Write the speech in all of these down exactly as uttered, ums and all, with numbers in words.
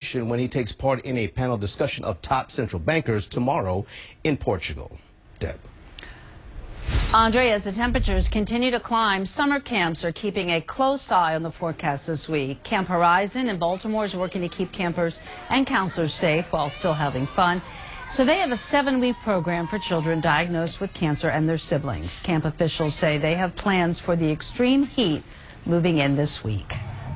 nation when he takes part in a panel discussion of top central bankers tomorrow in Portugal. Deb. Andre, as the temperatures continue to climb, summer camps are keeping a close eye on the forecast this week. Camp Horizon in Baltimore is working to keep campers and counselors safe while still having fun. So they have a seven-week program for children diagnosed with cancer and their siblings. Camp officials say they have plans for the extreme heat moving in this week.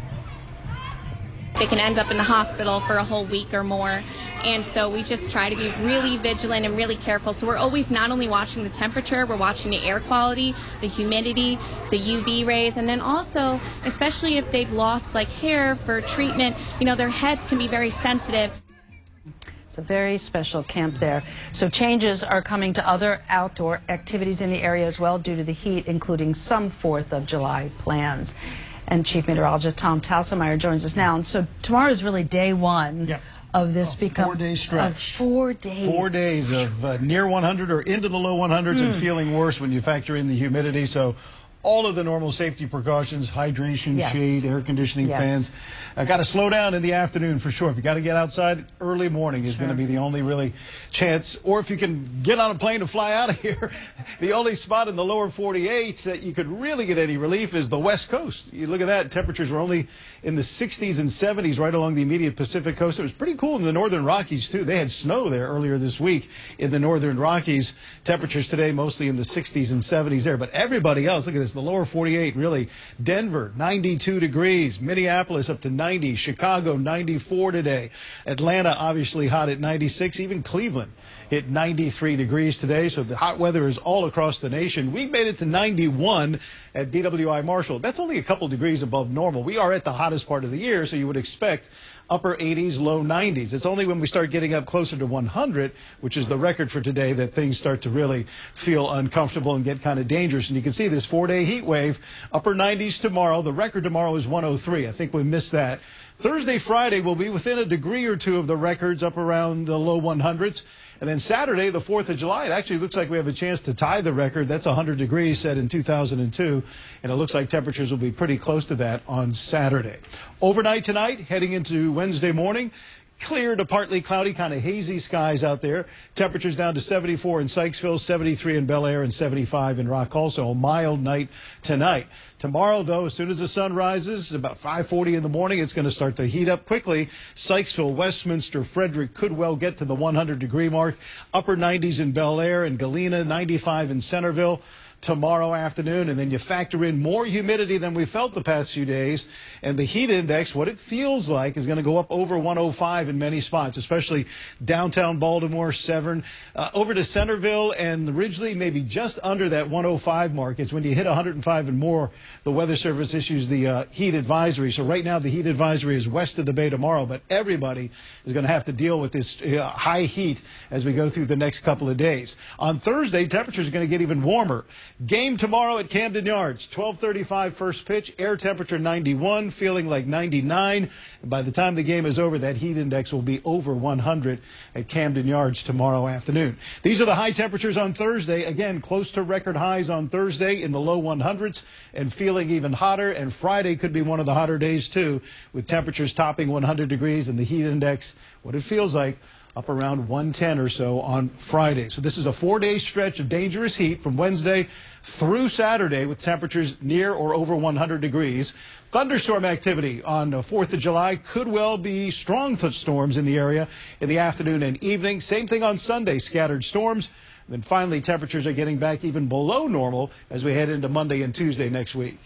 They can end up in the hospital for a whole week or more. And so we just try to be really vigilant and really careful. So we're always not only watching the temperature, we're watching the air quality, the humidity, the U V rays, and then also, especially if they've lost like hair for treatment, you know, their heads can be very sensitive. It's a very special camp there. So changes are coming to other outdoor activities in the area as well due to the heat, including some fourth of July plans. And Chief Meteorologist Tom Tausenmeyer joins us now. And so tomorrow is really day one. Yep. Of this a become four-day stretch. Of four days. Four days of uh, near one hundred or into the low hundreds mm. and feeling worse when you factor in the humidity. So all of the normal safety precautions, hydration, yes. shade, air conditioning, yes. fans. Uh, got to slow down in the afternoon for sure. If you got to get outside, early morning is sure. going to be the only really chance. Or if you can get on a plane to fly out of here, the only spot in the lower forty-eight that you could really get any relief is the West Coast. You look at that, temperatures were only in the sixties and seventies right along the immediate Pacific coast. It was pretty cool in the northern Rockies, too. They had snow there earlier this week in the northern Rockies. Temperatures today mostly in the sixties and seventies there. But everybody else, look at this, the lower forty-eight, really. Denver, ninety-two degrees. Minneapolis up to ninety. Chicago, ninety-four today. Atlanta, obviously hot at ninety-six. Even Cleveland hit ninety-three degrees today. So the hot weather is all across the nation. We made it to ninety-one at B W I Marshall. That's only a couple degrees above normal. We are at the hottest part of the year, so you would expect upper eighties, low nineties. It's only when we start getting up closer to one hundred, which is the record for today, that things start to really feel uncomfortable and get kind of dangerous. And you can see this four-day heat wave, upper nineties tomorrow. The record tomorrow is one oh three. I think we missed that. Thursday, Friday will be within a degree or two of the records, up around the low hundreds. And then Saturday, the fourth of July, it actually looks like we have a chance to tie the record. That's one hundred degrees set in two thousand two. And it looks like temperatures will be pretty close to that on Saturday. Overnight tonight, heading into Wednesday morning, clear to partly cloudy, kind of hazy skies out there. Temperatures down to seventy-four in Sykesville, seventy-three in Bel Air, and seventy-five in Rock. Also a mild night tonight. Tomorrow, though, as soon as the sun rises, about five forty in the morning, it's going to start to heat up quickly. Sykesville, Westminster, Frederick could well get to the one hundred degree mark. Upper nineties in Bel Air and Galena, ninety-five in Centerville tomorrow afternoon, and then you factor in more humidity than we felt the past few days, and the heat index, what it feels like, is going to go up over one oh five in many spots, especially downtown Baltimore, Severn, uh, over to Centerville and Ridgely, maybe just under that one oh five mark. It's when you hit one hundred five and more, the Weather Service issues the uh, heat advisory. So right now the heat advisory is west of the Bay tomorrow, but everybody is going to have to deal with this uh, high heat as we go through the next couple of days. On Thursday, temperatures are going to get even warmer. Game tomorrow at Camden Yards, twelve thirty-five first pitch, air temperature ninety-one, feeling like ninety-nine. And by the time the game is over, that heat index will be over one hundred at Camden Yards tomorrow afternoon. These are the high temperatures on Thursday. Again, close to record highs on Thursday in the low hundreds and feeling even hotter. And Friday could be one of the hotter days, too, with temperatures topping one hundred degrees and the heat index, what it feels like, up around one ten or so on Friday. So this is a four-day stretch of dangerous heat from Wednesday through Saturday with temperatures near or over one hundred degrees. Thunderstorm activity on the fourth of July. Could well be strong storms in the area in the afternoon and evening. Same thing on Sunday, scattered storms. And then finally, temperatures are getting back even below normal as we head into Monday and Tuesday next week.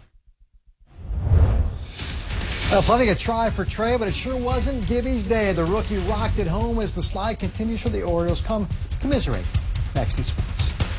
Well, plenty of try for Trey, but it sure wasn't Gibby's day. The rookie rocked it home as the slide continues for the Orioles. Come commiserate next in sports.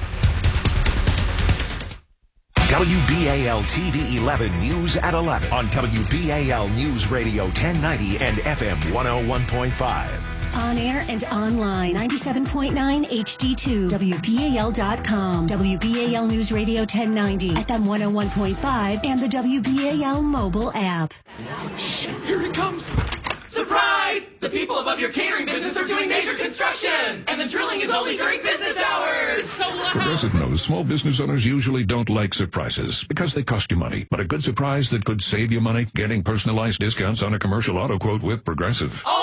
W B A L T V eleven News at eleven on W B A L News Radio ten ninety and F M one oh one point five. On air and online, ninety-seven point nine H D two, W B A L dot com, W B A L News Radio ten ninety, F M one oh one point five, and the W B A L mobile app. Shh, here it comes. Surprise! The people above your catering business are doing major construction, and the drilling is only during business hours. So loud. Progressive knows small business owners usually don't like surprises because they cost you money. But a good surprise that could save you money, getting personalized discounts on a commercial auto quote with Progressive.